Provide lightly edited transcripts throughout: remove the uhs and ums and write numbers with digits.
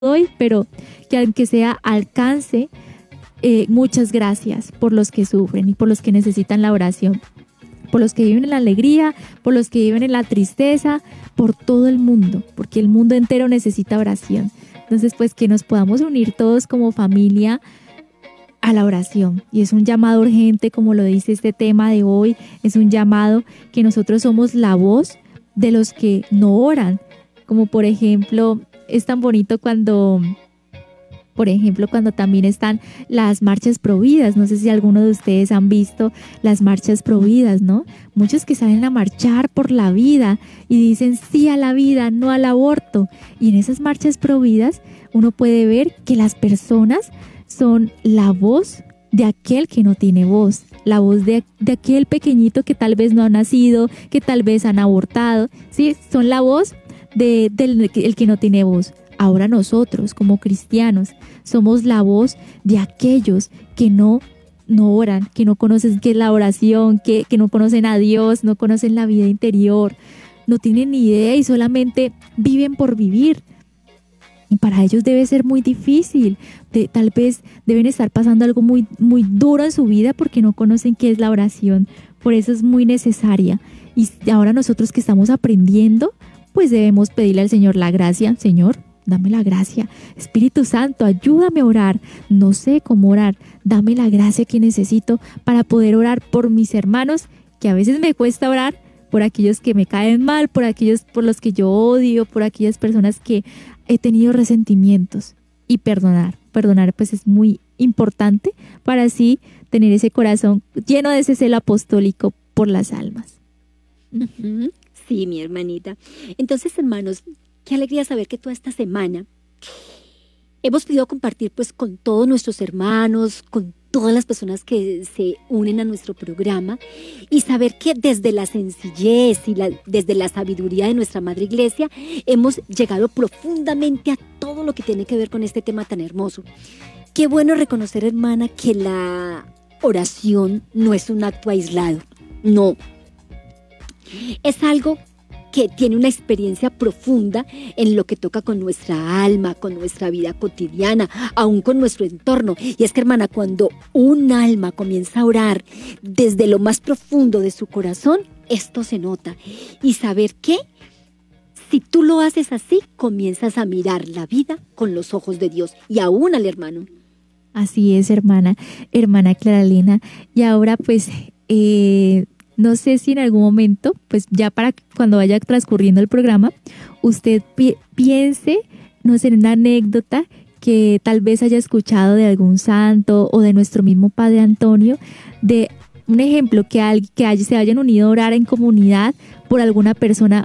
hoy, pero que aunque sea alcance. Muchas gracias por los que sufren y por los que necesitan la oración, por los que viven en la alegría, por los que viven en la tristeza, por todo el mundo, porque el mundo entero necesita oración. Entonces, pues que nos podamos unir todos como familia a la oración. Y es un llamado urgente, como lo dice este tema de hoy, es un llamado que nosotros somos la voz de los que no oran. Como por ejemplo, es tan bonito cuando también están las marchas providas. No sé si alguno de ustedes han visto las marchas providas, ¿no? Muchos que salen a marchar por la vida y dicen sí a la vida, no al aborto. Y en esas marchas providas uno puede ver que las personas son la voz de aquel que no tiene voz, la voz de aquel pequeñito que tal vez no ha nacido, que tal vez han abortado, ¿sí? Son la voz del que no tiene voz. Ahora nosotros, como cristianos, somos la voz de aquellos que no oran, que no conocen qué es la oración, que no conocen a Dios, no conocen la vida interior, no tienen ni idea y solamente viven por vivir. Y para ellos debe ser muy difícil, tal vez deben estar pasando algo muy, muy duro en su vida porque no conocen qué es la oración. Por eso es muy necesaria. Y ahora nosotros que estamos aprendiendo, pues debemos pedirle al Señor la gracia. Señor, dame la gracia. Espíritu Santo, ayúdame a orar. No sé cómo orar. Dame la gracia que necesito para poder orar por mis hermanos, que a veces me cuesta orar, por aquellos que me caen mal, por aquellos por los que yo odio, por aquellas personas que he tenido resentimientos. Y perdonar pues es muy importante para así tener ese corazón lleno de ese celo apostólico por las almas. Uh-huh. Sí, mi hermanita. Entonces, hermanos, qué alegría saber que toda esta semana hemos podido compartir pues con todos nuestros hermanos, con todas las personas que se unen a nuestro programa y saber que desde la sencillez y desde la sabiduría de nuestra Madre Iglesia hemos llegado profundamente a todo lo que tiene que ver con este tema tan hermoso. Qué bueno reconocer, hermana, que la oración no es un acto aislado, no. Es algo que tiene una experiencia profunda en lo que toca con nuestra alma, con nuestra vida cotidiana, aún con nuestro entorno. Y es que, hermana, cuando un alma comienza a orar desde lo más profundo de su corazón, esto se nota. Y saber que si tú lo haces así, comienzas a mirar la vida con los ojos de Dios y aún al hermano. Así es, hermana Clara Elena. Y ahora pues no sé si en algún momento, pues ya para cuando vaya transcurriendo el programa, usted piense, no sé, en una anécdota que tal vez haya escuchado de algún santo o de nuestro mismo Padre Antonio, de un ejemplo, que se hayan unido a orar en comunidad por alguna persona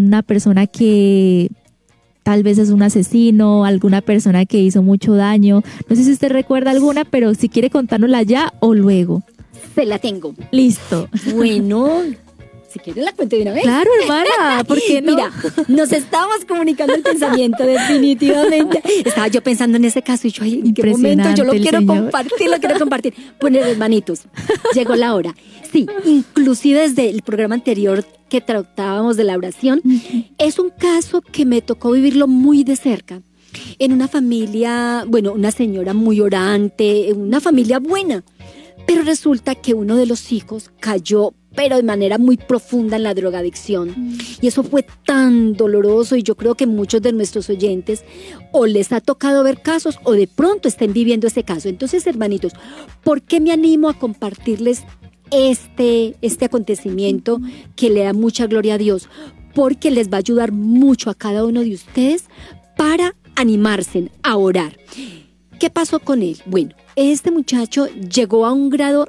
que tal vez es un asesino, alguna persona que hizo mucho daño. No sé si usted recuerda alguna, pero si quiere contárnosla ya o luego. Se la tengo. Listo. Bueno, si quieres la cuento de una vez. Claro, hermana, ¿por qué no? Mira, nos estábamos comunicando el pensamiento definitivamente. Estaba yo pensando en ese caso y yo, ay, ¿en qué momento yo lo quiero compartir? Pues, hermanitos, llegó la hora. Sí, inclusive desde el programa anterior que tratábamos de la oración, es un caso que me tocó vivirlo muy de cerca. En una familia, bueno, una señora muy orante, una familia buena. Pero resulta que uno de los hijos cayó, pero de manera muy profunda en la drogadicción. Y eso fue tan doloroso y yo creo que muchos de nuestros oyentes o les ha tocado ver casos o de pronto estén viviendo ese caso. Entonces, hermanitos, ¿por qué me animo a compartirles este acontecimiento que le da mucha gloria a Dios? Porque les va a ayudar mucho a cada uno de ustedes para animarse a orar. ¿Qué pasó con él? Bueno, este muchacho llegó a un grado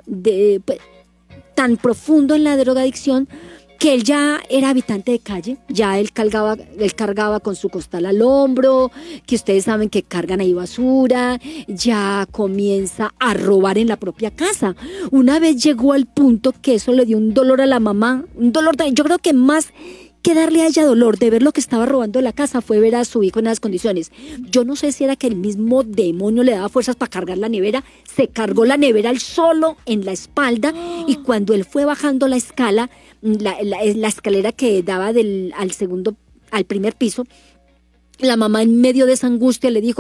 tan profundo en la drogadicción que él ya era habitante de calle, ya él cargaba con su costal al hombro, que ustedes saben que cargan ahí basura, ya comienza a robar en la propia casa. Una vez llegó al punto que eso le dio un dolor a la mamá, un dolor, yo creo que más que darle a ella dolor de ver lo que estaba robando de la casa fue ver a su hijo en esas condiciones. Yo no sé si era que el mismo demonio le daba fuerzas para cargar la nevera, se cargó la nevera él solo en la espalda y cuando él fue bajando la escala, la escalera que daba al primer piso, La mamá en medio de esa angustia le dijo,